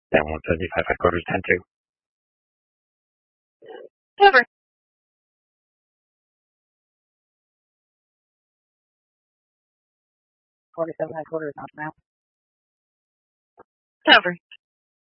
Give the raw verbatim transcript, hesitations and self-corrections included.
ten one seventy-five, high quarters, ten two. Cover. forty-seven high quarters, not now. Cover.